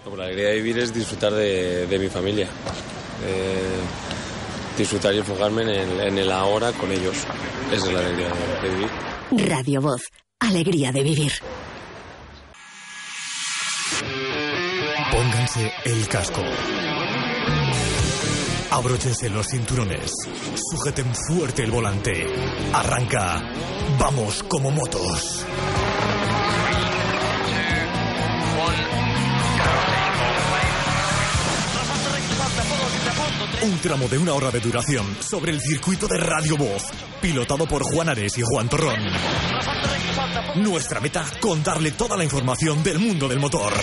La alegría de vivir es disfrutar de mi familia, disfrutar y enfocarme en el ahora con ellos. Esa es la alegría de vivir. Radio Voz, alegría de vivir. Pónganse el casco. Abróchense los cinturones. Sujeten fuerte el volante. Arranca. Vamos como motos. Un tramo de 1 hora de duración sobre el circuito de Radio Voz, pilotado por Juan Ares y Juan Torrón. Nuestra meta, contarle toda la información del mundo del motor.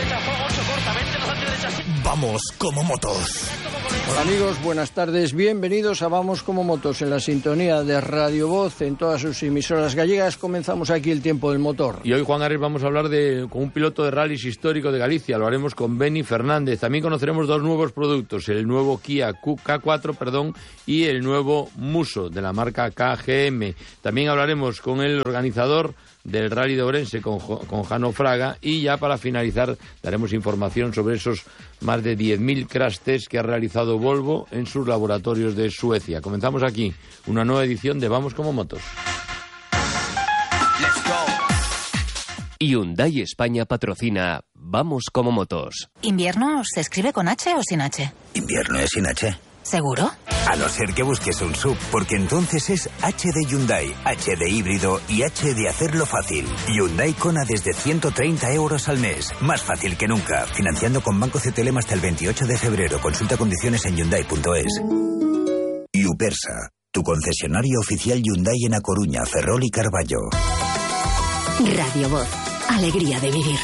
Vamos como motos. Hola amigos, buenas tardes, bienvenidos a Vamos como motos en la sintonía de Radio Voz en todas sus emisoras gallegas. Comenzamos aquí el tiempo del motor. Y hoy, Juan Ares, vamos a hablar con un piloto de rallies histórico de Galicia. Lo haremos con Beni Fernández. También conoceremos 2 nuevos productos, el nuevo Kia K4 y el nuevo Muso de la marca KGM. También hablaremos con el organizador del Rally de Ourense, con Jano Fraga, y ya para finalizar daremos información sobre esos más de 10.000 crash tests que ha realizado Volvo en sus laboratorios de Suecia. Comenzamos aquí una nueva edición de Vamos como motos. Hyundai España patrocina Vamos como motos. ¿Invierno se escribe con H o sin H? Invierno es sin H. ¿Seguro? A no ser que busques un SUV, porque entonces es H de Hyundai, H de híbrido y H de hacerlo fácil. Hyundai Kona desde 130 euros al mes. Más fácil que nunca. Financiando con Banco CTLM hasta el 28 de febrero. Consulta condiciones en Hyundai.es. Upersa, tu concesionario oficial Hyundai en A Coruña, Ferrol y Carballo. Radio Voz, alegría de vivir.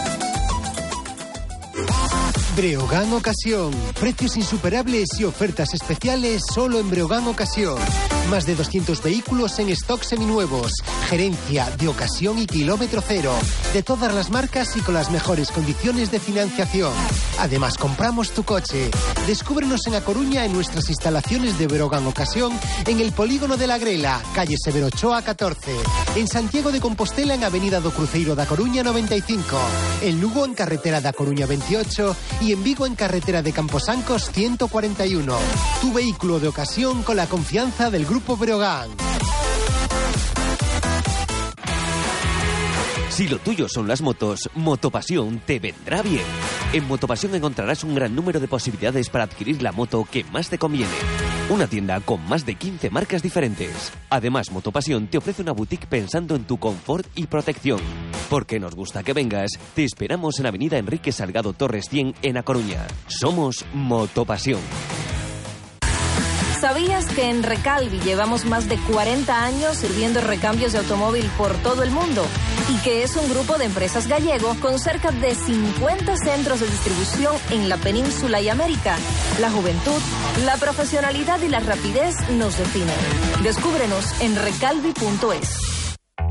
Breogán Ocasión. Precios insuperables y ofertas especiales solo en Breogán Ocasión. Más de 200 vehículos en stock seminuevos. Gerencia de ocasión y kilómetro cero. De todas las marcas y con las mejores condiciones de financiación. Además, compramos tu coche. Descúbrenos en A Coruña en nuestras instalaciones de Breogán Ocasión en el Polígono de la Grela, calle Severo Ochoa 14. En Santiago de Compostela en Avenida do Cruceiro da Coruña 95. En Lugo en carretera da Coruña 28 y en Vigo en carretera de Camposancos 141. Tu vehículo de ocasión con la confianza del Grupo Breogán. Si lo tuyo son las motos, Motopasión te vendrá bien. En Motopasión encontrarás un gran número de posibilidades para adquirir la moto que más te conviene. Una tienda con más de 15 marcas diferentes. Además, Motopasión te ofrece una boutique pensando en tu confort y protección. Porque nos gusta que vengas, te esperamos en Avenida Enrique Salgado Torres 100 en A Coruña. Somos Motopasión. ¿Sabías que en Recalvi llevamos más de 40 años sirviendo recambios de automóvil por todo el mundo? Y que es un grupo de empresas gallego con cerca de 50 centros de distribución en la península y América. La juventud, la profesionalidad y la rapidez nos definen. Descúbrenos en recalvi.es.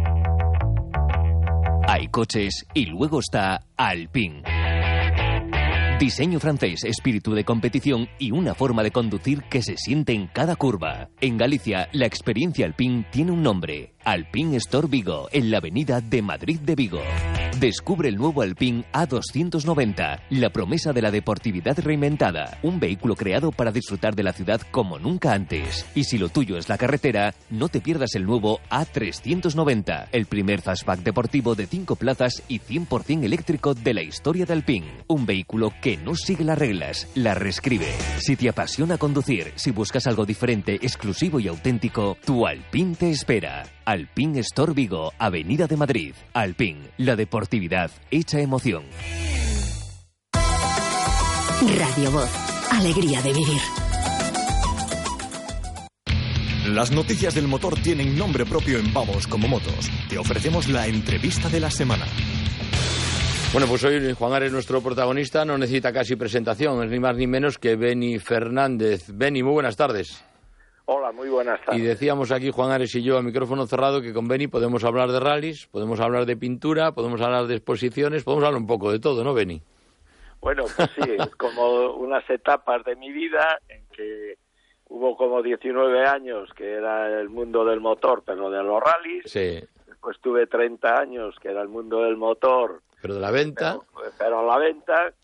Hay coches y luego está Alpine. Diseño francés, espíritu de competición y una forma de conducir que se siente en cada curva. En Galicia, la experiencia Alpine tiene un nombre. Alpine Store Vigo, en la avenida de Madrid de Vigo. Descubre el nuevo Alpine A290, la promesa de la deportividad reinventada. Un vehículo creado para disfrutar de la ciudad como nunca antes. Y si lo tuyo es la carretera, no te pierdas el nuevo A390, el primer fastback deportivo de 5 plazas y 100% eléctrico de la historia de Alpine. Un vehículo que no sigue las reglas, las reescribe. Si te apasiona conducir, si buscas algo diferente, exclusivo y auténtico, tu Alpine te espera. Alpine Store Vigo, Avenida de Madrid. Alpine, la deportividad hecha emoción. Radio Voz, alegría de vivir. Las noticias del motor tienen nombre propio en Vamos como motos. Te ofrecemos la entrevista de la semana. Bueno, pues hoy Juan Ares, nuestro protagonista, no necesita casi presentación, es ni más ni menos que Beni Fernández. Beni, muy buenas tardes. Hola, muy buenas tardes. Y decíamos aquí, Juan Ares y yo, a micrófono cerrado, que con Beni podemos hablar de rallies, podemos hablar de pintura, podemos hablar de exposiciones, podemos hablar un poco de todo, ¿no, Beni? Bueno, pues sí, es como unas etapas de mi vida en que hubo como 19 años que era el mundo del motor, pero de los rallies. Sí. Después tuve 30 años que era el mundo del motor. Pero de la venta. Pero la venta,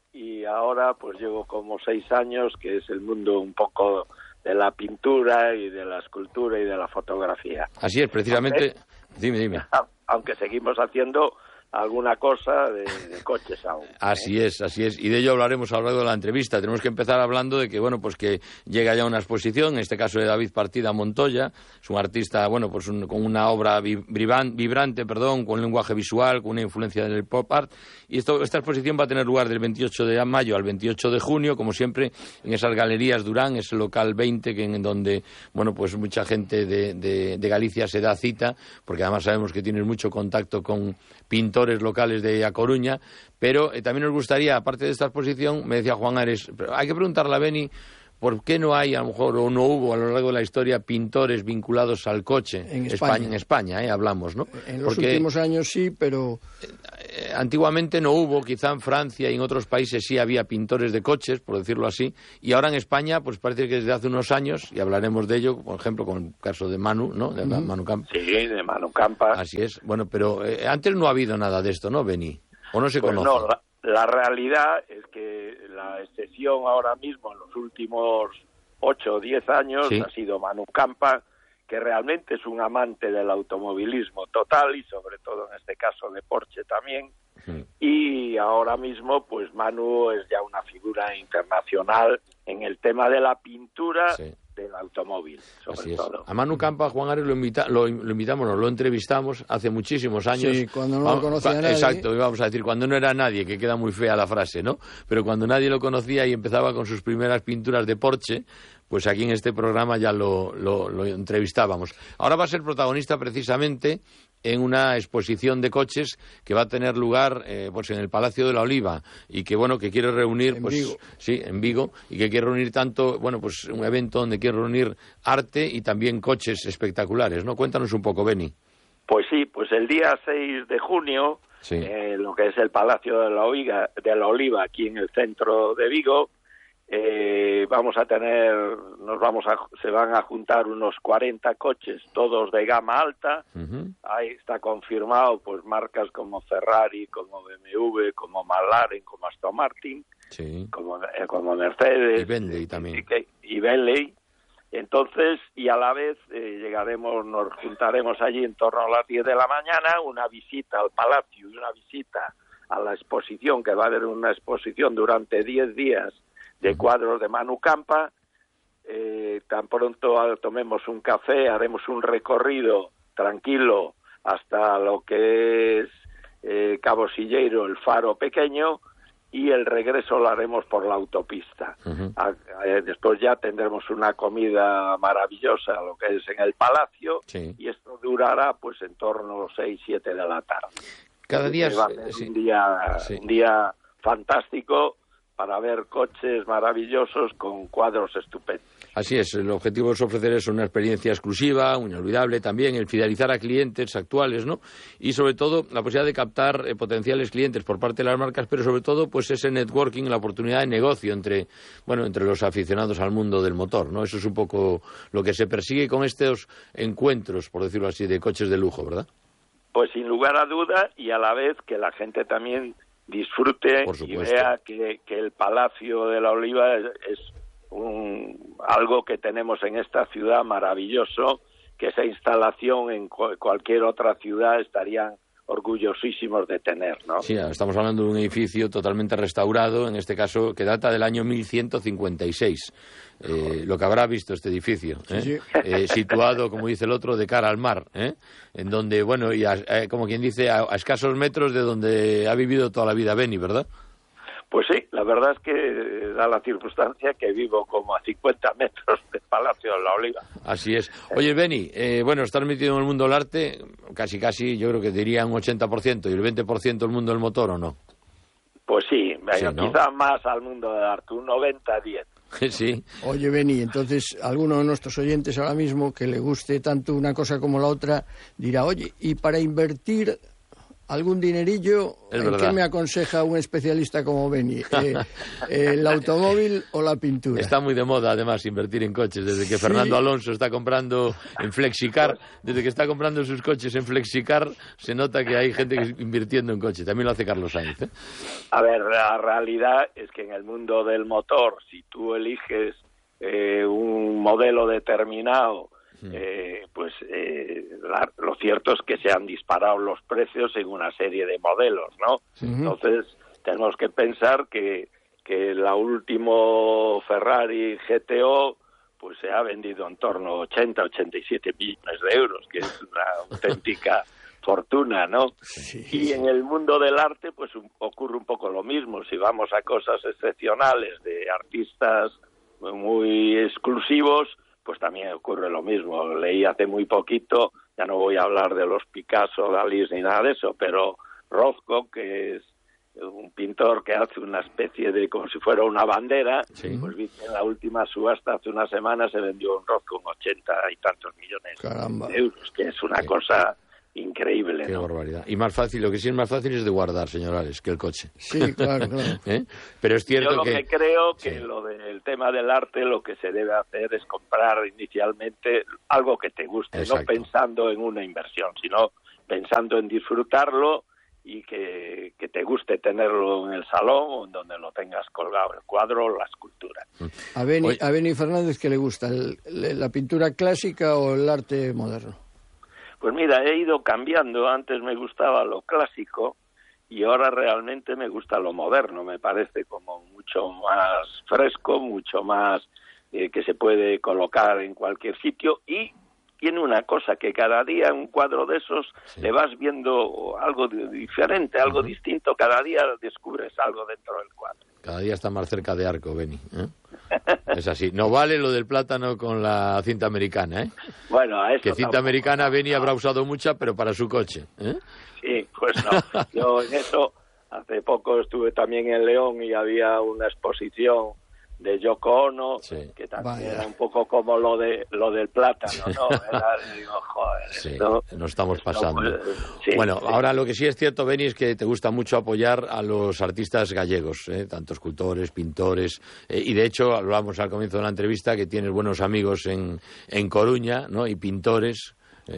y ahora pues llevo como 6 años, que es el mundo un poco de la pintura y de la escultura y de la fotografía. Así es, precisamente. Dime. Aunque seguimos haciendo alguna cosa de coches aún. Así es. Y de ello hablaremos a lo largo de la entrevista. Tenemos que empezar hablando de que, bueno, pues que llega ya una exposición, en este caso de David Partida Montoya. Es un artista, bueno, pues con una obra vibrante, con un lenguaje visual, con una influencia del pop art. Y esta exposición va a tener lugar del 28 de mayo al 28 de junio, como siempre, en esas galerías Durán, ese local 20, en donde, bueno, pues mucha gente de Galicia se da cita, porque además sabemos que tienes mucho contacto con pintores locales de A Coruña, pero también nos gustaría, aparte de esta exposición, me decía Juan Ares, hay que preguntarle a Beni por qué no hay, a lo mejor, o no hubo a lo largo de la historia pintores vinculados al coche en España, hablamos, ¿no? En los últimos años sí, pero antiguamente no hubo, quizá en Francia y en otros países sí había pintores de coches, por decirlo así, y ahora en España, pues parece que desde hace unos años, y hablaremos de ello, por ejemplo, con el caso de Manu, ¿no? De Manu Campa. Sí, de Manu Campa. Así es, bueno, pero antes no ha habido nada de esto, ¿no, Beni? ¿O no se conoce? No, la realidad es que la excepción ahora mismo, en los últimos 8 o 10 años, ha sido Manu Campa, que realmente es un amante del automovilismo total y sobre todo en este caso de Porsche también. Y ahora mismo pues Manu es ya una figura internacional en el tema de la pintura del automóvil, sobre todo. A Manu Campa, Juan Ares, lo entrevistamos hace muchísimos años. Sí, cuando no lo conocía nadie. Exacto, íbamos a decir, cuando no era nadie, que queda muy fea la frase, ¿no? Pero cuando nadie lo conocía y empezaba con sus primeras pinturas de Porsche, pues aquí en este programa ya lo entrevistábamos. Ahora va a ser protagonista precisamente en una exposición de coches que va a tener lugar pues en el Palacio de la Oliva y que bueno, que quiere reunir en Vigo, y que quiere reunir tanto, bueno, pues un evento donde quiere reunir arte y también coches espectaculares, ¿no? Cuéntanos un poco, Beni. Pues sí, pues el día 6 de junio, lo que es el Palacio de la Oliva aquí en el centro de Vigo, se van a juntar unos 40 coches, todos de gama alta. Ahí está confirmado pues marcas como Ferrari, como BMW, como McLaren, como Aston Martin, como Mercedes y Bentley también. Y Bentley. Entonces, y a la vez nos juntaremos allí en torno a las 10 de la mañana, una visita al palacio y una visita a la exposición, que va a haber una exposición durante 10 días de cuadros de Manu Campa. Tan pronto tomemos un café, haremos un recorrido tranquilo hasta lo que es Cabo Silleiro, el faro pequeño, y el regreso lo haremos por la autopista. Después ya tendremos una comida maravillosa, lo que es en el palacio, y esto durará pues en torno a 6-7 de la tarde. Cada día va a ser un día fantástico para ver coches maravillosos con cuadros estupendos. Así es, el objetivo es ofrecer una experiencia exclusiva, inolvidable también, el fidelizar a clientes actuales, ¿no? Y sobre todo la posibilidad de captar potenciales clientes por parte de las marcas, pero sobre todo pues ese networking, la oportunidad de negocio entre los aficionados al mundo del motor, ¿no? Eso es un poco lo que se persigue con estos encuentros, por decirlo así, de coches de lujo, ¿verdad? Pues sin lugar a duda, y a la vez que la gente también disfrute y vea que el Palacio de la Oliva es algo que tenemos en esta ciudad maravilloso, que esa instalación en cualquier otra ciudad estarían orgullosísimos de tener, ¿no? Sí, estamos hablando de un edificio totalmente restaurado, en este caso que data del año 1156. Lo que habrá visto este edificio, situado, como dice el otro, de cara al mar, en donde, bueno, y como quien dice, a escasos metros de donde ha vivido toda la vida Beni, ¿verdad? Pues sí, la verdad es que da la circunstancia que vivo como a 50 metros del Palacio de la Oliva. Así es. Oye, Beni, estar metido en el mundo del arte, casi, yo creo que diría un 80%, y el 20% el mundo del motor, ¿o no? Pues sí, ¿no? Quizá más al mundo del arte, un 90-10. Sí. Oye, Beni, entonces, alguno de nuestros oyentes ahora mismo que le guste tanto una cosa como la otra, dirá, oye, y para invertir algún dinerillo. ¿En qué me aconseja un especialista como Beni? ¿El automóvil o la pintura? Está muy de moda, además, invertir en coches. Desde que Fernando Alonso está comprando en Flexicar, desde que está comprando sus coches en Flexicar, se nota que hay gente que invirtiendo en coches. También lo hace Carlos Sainz, ¿eh? A ver, la realidad es que en el mundo del motor, si tú eliges un modelo determinado, lo cierto es que se han disparado los precios en una serie de modelos, ¿no? Entonces tenemos que pensar que la último Ferrari GTO pues se ha vendido en torno a 87 millones de euros, que es una auténtica fortuna, ¿no? Sí. Y en el mundo del arte pues ocurre un poco lo mismo. Si vamos a cosas excepcionales de artistas muy exclusivos, pues también ocurre lo mismo. Leí hace muy poquito, ya no voy a hablar de los Picasso, Dalí ni nada de eso, pero Rothko, que es un pintor que hace una especie de, como si fuera una bandera, pues viste, en la última subasta hace una semana se vendió un Rothko con 80 y tantos millones de euros, que es una cosa increíble. Qué barbaridad. Y más fácil, lo que sí es más fácil es de guardar, señor Alex, que el coche. Sí, claro. Pero es cierto yo lo que creo que lo del tema del arte, lo que se debe hacer es comprar inicialmente algo que te guste. Exacto. No pensando en una inversión, sino pensando en disfrutarlo y que te guste tenerlo en el salón o en donde lo tengas colgado, el cuadro o la escultura. A Beni Fernández, ¿qué le gusta? ¿La pintura clásica o el arte moderno? Pues mira, he ido cambiando. Antes me gustaba lo clásico y ahora realmente me gusta lo moderno. Me parece como mucho más fresco, mucho más que se puede colocar en cualquier sitio, y tiene una cosa, que cada día un cuadro de esos le vas viendo algo diferente, algo distinto. Cada día descubres algo dentro del cuadro. Cada día está más cerca de Arco, Beni, ¿eh? Es así. No vale lo del plátano con la cinta americana, ¿eh? Bueno, a eso que cinta americana Beni habrá usado mucha, pero para su coche, ¿eh? Sí, pues no. Yo en eso, hace poco estuve también en León y había una exposición de Yoko Ono, que también era un poco como lo del plátano, ¿no? Digo, joder, nos estamos pasando. Bueno, ahora lo que sí es cierto, Beni, es que te gusta mucho apoyar a los artistas gallegos, tanto escultores, pintores, y de hecho, hablamos al comienzo de la entrevista que tienes buenos amigos en Coruña, ¿no? Y pintores,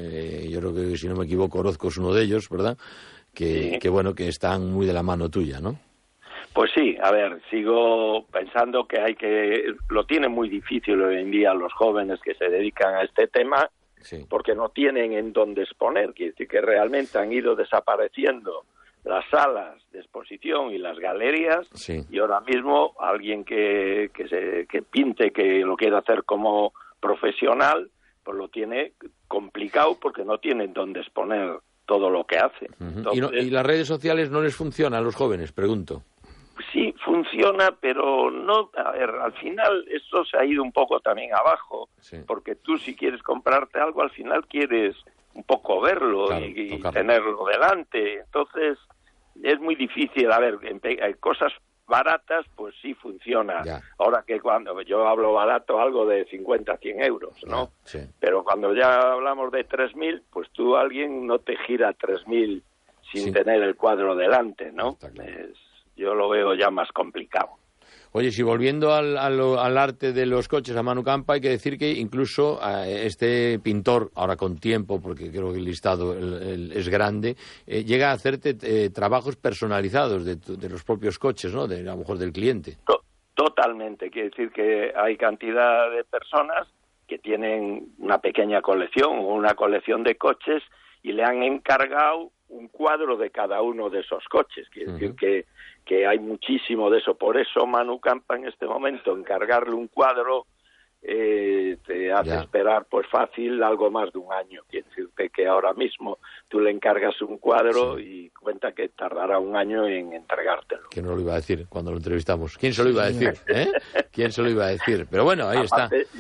yo creo que, si no me equivoco, Orozco es uno de ellos, ¿verdad? Que bueno, que están muy de la mano tuya, ¿no? Pues sí, a ver, sigo pensando que lo tienen muy difícil hoy en día los jóvenes que se dedican a este tema, porque no tienen en dónde exponer. Quiere decir que realmente han ido desapareciendo las salas de exposición y las galerías, y ahora mismo alguien que pinte, que lo quiera hacer como profesional, pues lo tiene complicado porque no tienen dónde exponer todo lo que hace. Entonces, ¿Y las redes sociales no les funcionan a los jóvenes? Pregunto. Sí, funciona, pero no. A ver, al final esto se ha ido un poco también abajo, porque tú, si quieres comprarte algo, al final quieres un poco verlo, claro, y tenerlo delante. Entonces es muy difícil. A ver, en cosas baratas, pues sí funciona. Ahora que cuando yo hablo barato, algo de 50, 100 euros, ¿no? Pero cuando ya hablamos de 3.000, pues tú, alguien no te gira 3.000 sin tener el cuadro delante, ¿no? Yo lo veo ya más complicado. Oye, si volviendo al arte de los coches, a Manu Campa, hay que decir que incluso este pintor, ahora con tiempo, porque creo que el listado es grande, llega a hacerte trabajos personalizados de los propios coches, ¿no? A lo mejor del cliente. Totalmente. Quiere decir que hay cantidad de personas que tienen una pequeña colección o una colección de coches y le han encargado un cuadro de cada uno de esos coches. Quiere decir que hay muchísimo de eso. Por eso Manu Campa, en este momento, encargarle un cuadro te hace esperar pues fácil algo más de un año. Quiere decirte que ahora mismo tú le encargas un cuadro y cuenta que tardará un año en entregártelo. ¿Quién no lo iba a decir cuando lo entrevistamos? ¿Quién se lo iba a decir? ¿Quién se lo iba a decir? Pero bueno, ahí aparte, está.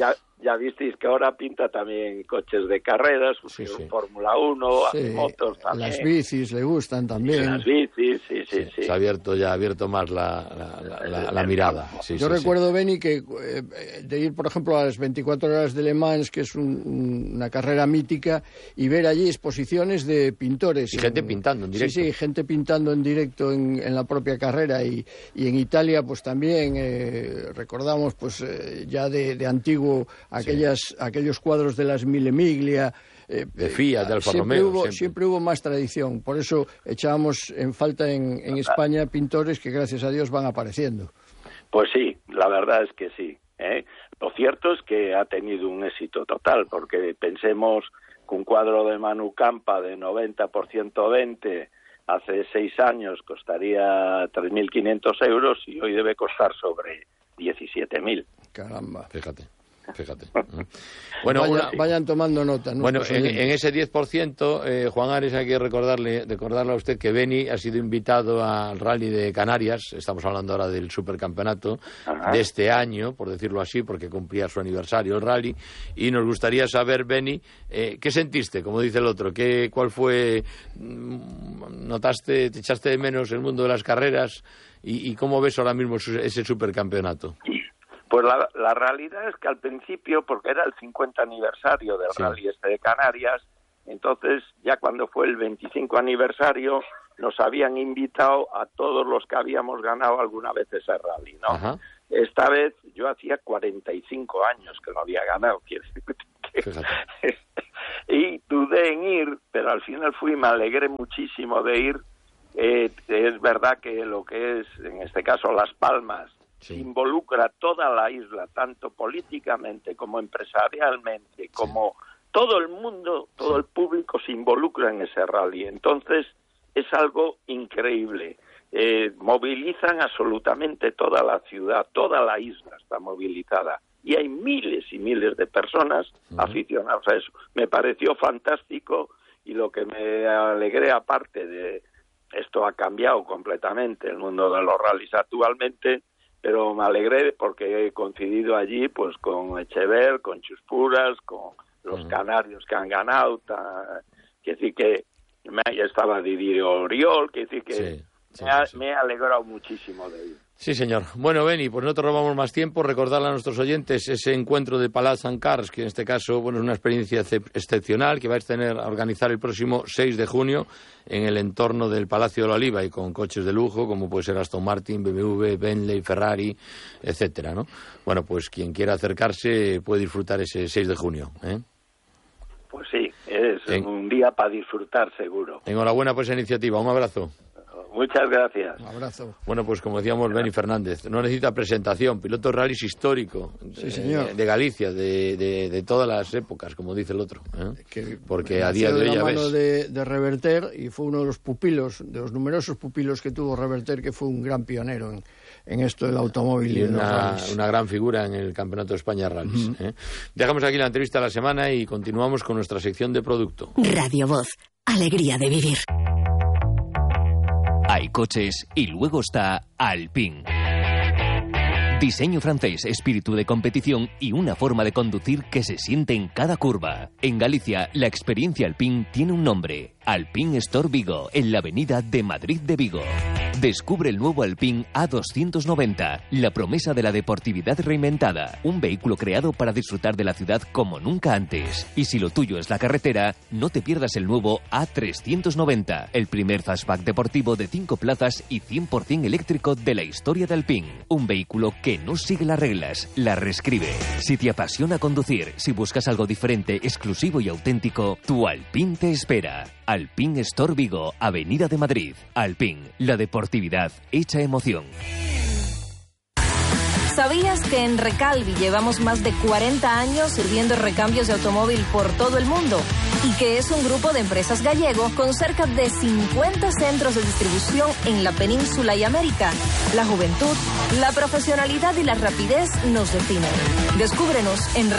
ya visteis que ahora pinta también coches de carreras, Fórmula 1, hace motos también. Las bicis le gustan también. Las bicis, sí. Se ha abierto más la mirada. Yo recuerdo, Beni, que de ir, por ejemplo, a las 24 horas de Le Mans, que es una carrera mítica, y ver allí exposiciones de pintores. Y gente pintando en directo. Sí, gente pintando en directo en la propia carrera. Y en Italia, pues también recordamos, pues ya de antiguo, aquellos cuadros de las Mille Miglia. De Fiat, de Alfa Romeo. Siempre hubo más tradición. Por eso echábamos en falta en España pintores que, gracias a Dios, van apareciendo. Pues sí, la verdad es que sí. Lo cierto es que ha tenido un éxito total, porque pensemos que un cuadro de Manu Campa de 90 por 120 hace 6 años costaría 3.500 euros y hoy debe costar sobre 17.000. Caramba. Fíjate. Bueno, vayan tomando nota. Bueno, en ese 10%, Juan Ares, hay que recordarle a usted que Beni ha sido invitado al Rally de Canarias. Estamos hablando ahora del supercampeonato de este año, por decirlo así, porque cumplía su aniversario el Rally. Y nos gustaría saber, Beni, ¿qué sentiste? Como dice el otro, ¿cuál fue? ¿Notaste, te echaste de menos el mundo de las carreras? ¿Y cómo ves ahora mismo ese supercampeonato? Pues la realidad es que al principio, porque era el 50 aniversario del Rally de Canarias, entonces ya cuando fue el 25 aniversario nos habían invitado a todos los que habíamos ganado alguna vez ese Rally, ¿no? Ajá. Esta vez yo hacía 45 años que lo había ganado, y dudé en ir, pero al final fui, me alegré muchísimo de ir. Es verdad que lo que es, en este caso, Las Palmas, involucra toda la isla, tanto políticamente como empresarialmente, como todo el mundo, todo el público se involucra en ese rally. Entonces, es algo increíble. Movilizan absolutamente toda la ciudad, toda la isla está movilizada. Y hay miles y miles de personas aficionadas a eso. Me pareció fantástico y lo que me alegré, aparte de esto, ha cambiado completamente el mundo de los rallies actualmente, pero me alegré porque he coincidido allí pues con Echever, con Chuspuras, con los canarios que han ganado, quiere decir que estaba Didier Oriol, quiere decir que me ha alegrado muchísimo de ello. Sí, señor. Bueno, Beni, pues no te robamos más tiempo. Recordarle a nuestros oyentes ese encuentro de Pallars and Cars, que en este caso es una experiencia excepcional que vais a organizar el próximo 6 de junio en el entorno del Palacio de la Oliva y con coches de lujo, como puede ser Aston Martin, BMW, Bentley, Ferrari, etcétera, ¿no? Bueno, pues quien quiera acercarse puede disfrutar ese 6 de junio, ¿eh? Pues sí, es un día para disfrutar seguro. Enhorabuena por esa iniciativa. Un abrazo. Muchas gracias. Un abrazo. Bueno, pues como decíamos, Beni Fernández, no necesita presentación, piloto de rallies histórico, de Galicia, de todas las épocas, como dice el otro, porque a día de hoy ya ves. De Reverter, y fue uno de los pupilos, de los numerosos pupilos que tuvo Reverter, que fue un gran pionero en esto del automóvil. Y una gran figura en el Campeonato de España Rallys. Dejamos aquí la entrevista de la semana y continuamos con nuestra sección de producto. Radio Voz, alegría de vivir. Hay coches y luego está Alpine. Diseño francés, espíritu de competición y una forma de conducir que se siente en cada curva. En Galicia, la experiencia Alpine tiene un nombre: Alpine Store Vigo, en la avenida de Madrid de Vigo. Descubre el nuevo Alpine A290, la promesa de la deportividad reinventada. Un vehículo creado para disfrutar de la ciudad como nunca antes. Y si lo tuyo es la carretera, no te pierdas el nuevo A390, el primer fastback deportivo de 5 plazas y 100% eléctrico de la historia de Alpine. Un vehículo que no sigue las reglas, las reescribe. Si te apasiona conducir, si buscas algo diferente, exclusivo y auténtico, tu Alpine te espera. Alpine Store Vigo, Avenida de Madrid. Alpine, la deportividad hecha emoción. ¿Sabías que en Recalvi llevamos más de 40 años sirviendo recambios de automóvil por todo el mundo? Y que es un grupo de empresas gallego con cerca de 50 centros de distribución en la península y América. La juventud, la profesionalidad y la rapidez nos definen. Descúbrenos en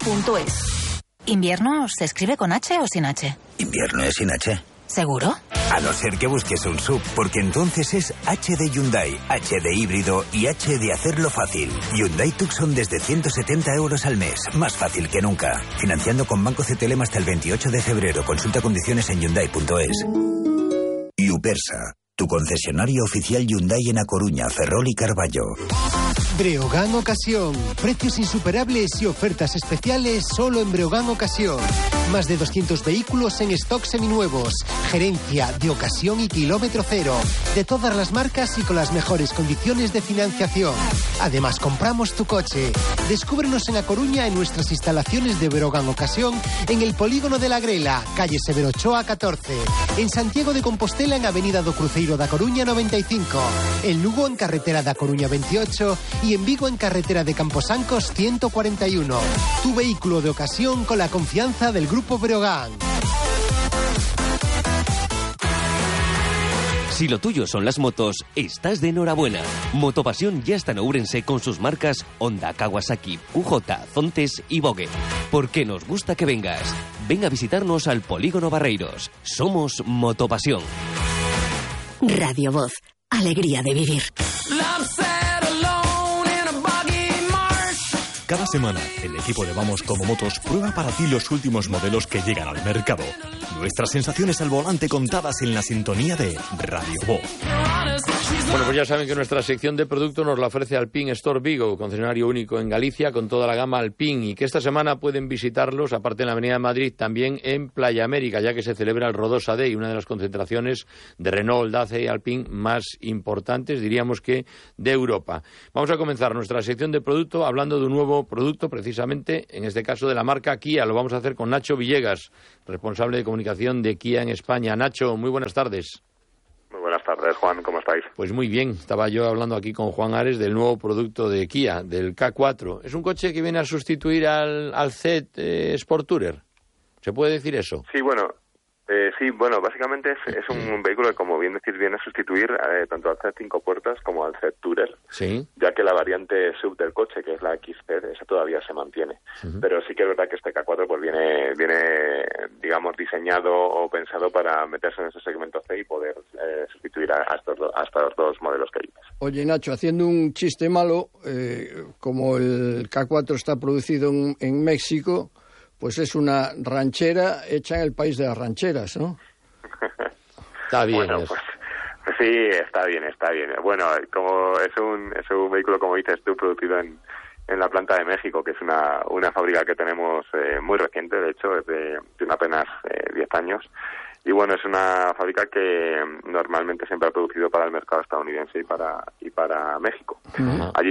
recalvi.es. ¿Invierno se escribe con H o sin H? Invierno es sin H. ¿Seguro? A no ser que busques un SUV, porque entonces es H de Hyundai, H de híbrido y H de hacerlo fácil. Hyundai Tucson desde 170 euros al mes, más fácil que nunca. Financiando con Banco CTLM hasta el 28 de febrero. Consulta condiciones en Hyundai.es. Upersa, tu concesionario oficial Hyundai en A Coruña, Ferrol y Carballo. Breogán Ocasión. Precios insuperables y ofertas especiales solo en Breogán Ocasión. Más de 200 vehículos en stock seminuevos. Gerencia de ocasión y kilómetro cero. De todas las marcas y con las mejores condiciones de financiación. Además, compramos tu coche. Descúbrenos en A Coruña en nuestras instalaciones de Breogán Ocasión en el Polígono de la Grela, calle Severo Ochoa 14. En Santiago de Compostela en Avenida do Cruzeiro da Coruña 95. En Lugo en carretera da Coruña 28 y en Vigo en carretera de Camposancos 141. Tu vehículo de ocasión con la confianza del Grupo Breogán. Si lo tuyo son las motos, estás de enhorabuena. Motopasión ya está en Ourense con sus marcas Honda, Kawasaki, QJ, Zontes y Vogue. Porque nos gusta que vengas. Ven a visitarnos al Polígono Barreiros. Somos Motopasión. Radio Voz. Alegría de vivir. Cada semana, el equipo de Vamos Como Motos prueba para ti los últimos modelos que llegan al mercado. Nuestras sensaciones al volante contadas en la sintonía de Radio Voz. Bueno, pues ya saben que nuestra sección de producto nos la ofrece Alpine Store Vigo, concesionario único en Galicia con toda la gama Alpine, y que esta semana pueden visitarlos, aparte en la Avenida de Madrid, también en Playa América, ya que se celebra el Rodosa Day, una de las concentraciones de Renault, Dacia y Alpine más importantes, diríamos que de Europa. Vamos a comenzar nuestra sección de producto hablando de un nuevo producto, precisamente, en este caso de la marca Kia. Lo vamos a hacer con Nacho Villegas, responsable de comunicación de Kia en España. Nacho, muy buenas tardes. Muy buenas tardes, Juan, ¿cómo estáis? Pues muy bien, estaba yo hablando aquí con Juan Ares del nuevo producto de Kia, del K4. Es un coche que viene a sustituir al Z Sport Tourer, ¿se puede decir eso? Sí, bueno, básicamente es un vehículo que, como bien decís, viene a sustituir tanto al Z5 puertas como al Z Tourer, sí, ya que la variante sub del coche, que es la XZ, esa todavía se mantiene. Pero sí que es verdad que este K4 pues viene, digamos, diseñado o pensado para meterse en ese segmento C y poder sustituir a estos dos modelos que hay. Oye, Nacho, haciendo un chiste malo, como el K4 está producido en México, pues es una ranchera hecha en el país de las rancheras, ¿no? Está bien. Bueno, pues sí, está bien. Bueno, como es un vehículo, como dices tú, producido en la planta de México, que es una fábrica que tenemos muy reciente, de hecho, tiene apenas 10 años. Y bueno, es una fábrica que normalmente siempre ha producido para el mercado estadounidense y para México. Allí